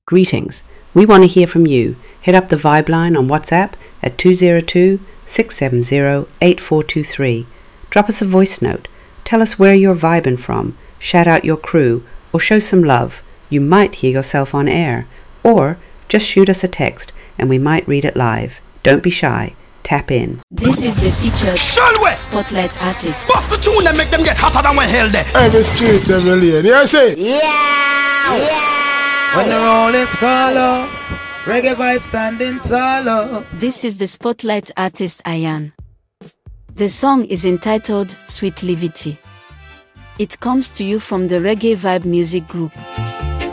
Greetings. We want to hear from you. Hit up the Vibe line on WhatsApp at 202-670-8423. Drop us a voice note. Tell us where you're vibing from. Shout out your crew or show some love. You might hear yourself on air. Or just shoot us a text and we might read it live. Don't be shy. Tap in. This is the featured Spotlight artist. Bust the tune and make them get hotter than when hell there. Every street them really, you see? Yeah. When the rolling scholar, reggae vibe standing taller. This is the Spotlight artist Ayan. The song is entitled Sweet Levity. It comes to you from the Reggae Vibe Music Group.